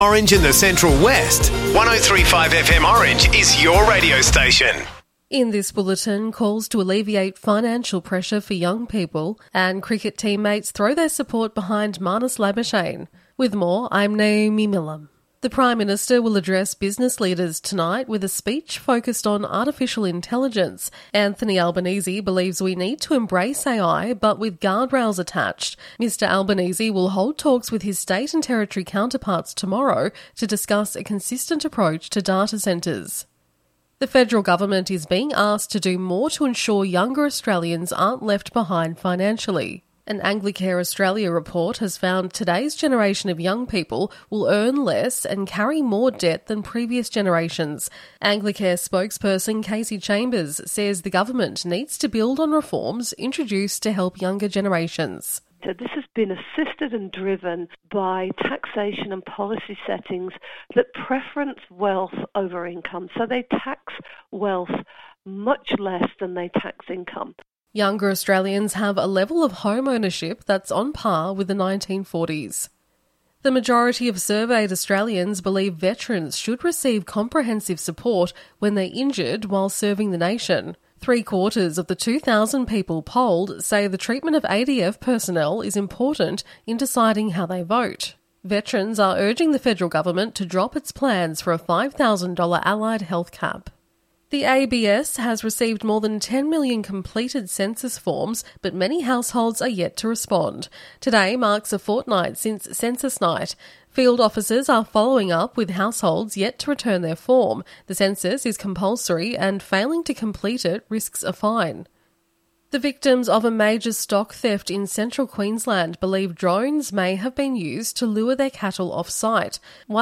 Orange in the Central West. 103.5 FM Orange is your radio station. In this bulletin, calls to alleviate financial pressure for young people and cricket teammates throw their support behind Marnus Labuschagne. With more, I'm Naomi Millam. The Prime Minister will address business leaders tonight with a speech focused on artificial intelligence. Anthony Albanese believes we need to embrace AI, but with guardrails attached. Mr Albanese will hold talks with his state and territory counterparts tomorrow to discuss a consistent approach to data centres. The federal government is being asked to do more to ensure younger Australians aren't left behind financially. An Anglicare Australia report has found today's generation of young people will earn less and carry more debt than previous generations. Anglicare spokesperson Casey Chambers says the government needs to build on reforms introduced to help younger generations. So this has been assisted and driven by taxation and policy settings that preference wealth over income. So they tax wealth much less than they tax income. Younger Australians have a level of home ownership that's on par with the 1940s. The majority of surveyed Australians believe veterans should receive comprehensive support when they're injured while serving the nation. 3/4 of the 2,000 people polled say the treatment of ADF personnel is important in deciding how they vote. Veterans are urging the federal government to drop its plans for a $5,000 allied health cap. The ABS has received more than 10 million completed census forms, but many households are yet to respond. Today marks a fortnight since Census Night. Field officers are following up with households yet to return their form. The census is compulsory and failing to complete it risks a fine. The victims of a major stock theft in central Queensland believe drones may have been used to lure their cattle off-site.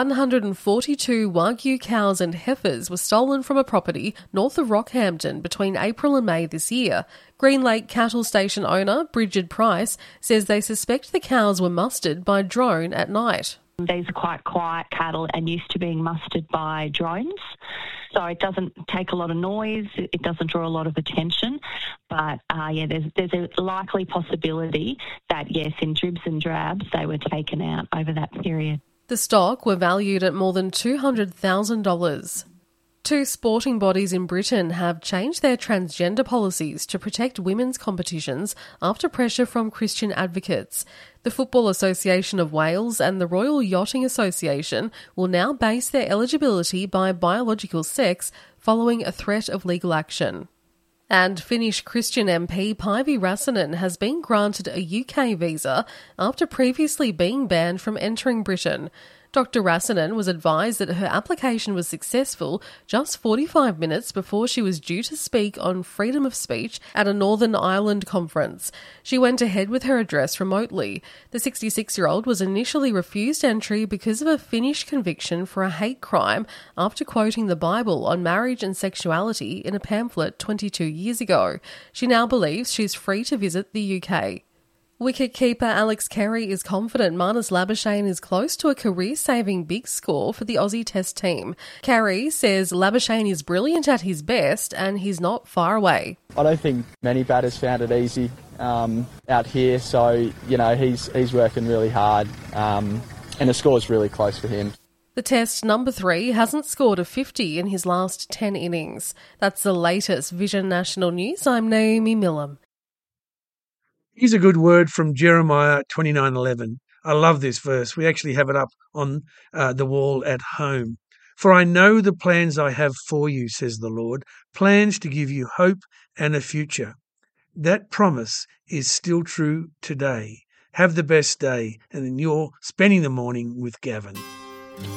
142 Wagyu cows and heifers were stolen from a property north of Rockhampton between April and May this year. Green Lake Cattle Station owner Bridget Price says they suspect the cows were mustered by drone at night. These are quite quiet cattle and used to being mustered by drones. So it doesn't take a lot of noise, it doesn't draw a lot of attention. But there's a likely possibility that, yes, in dribs and drabs, they were taken out over that period. The stock were valued at more than $200,000. Two sporting bodies in Britain have changed their transgender policies to protect women's competitions after pressure from Christian advocates. The Football Association of Wales and the Royal Yachting Association will now base their eligibility by biological sex following a threat of legal action. And Finnish Christian MP Päivi Räsänen has been granted a UK visa after previously being banned from entering Britain. Dr. Räsänen was advised that her application was successful just 45 minutes before she was due to speak on freedom of speech at a Northern Ireland conference. She went ahead with her address remotely. The 66-year-old was initially refused entry because of a Finnish conviction for a hate crime after quoting the Bible on marriage and sexuality in a pamphlet 22 years ago. She now believes she's free to visit the UK. Wicketkeeper Alex Carey is confident Marnus Labuschagne is close to a career-saving big score for the Aussie Test team. Carey says Labuschagne is brilliant at his best and he's not far away. I don't think many batters found it easy out here, so he's working really hard and the score's really close for him. The Test number 3 hasn't scored a 50 in his last 10 innings. That's the latest Vision National News. I'm Naomi Millam. Here's a good word from Jeremiah 29:11. I love this verse. We actually have it up on the wall at home. For I know the plans I have for you, says the Lord, plans to give you hope and a future. That promise is still true today. Have the best day, and then you're spending the morning with Gavin.